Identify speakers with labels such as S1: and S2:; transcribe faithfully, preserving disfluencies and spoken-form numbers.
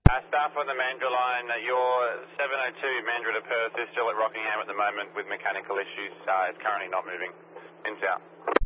S1: Uh, staff on the Mandurah line, uh, your seven oh two Mandurah to Perth is still at Rockingham at the moment with mechanical issues. Uh, it's currently not moving. In south.